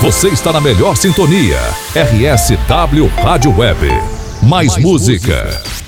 Você está na melhor sintonia. RSW Rádio Web. Mais música.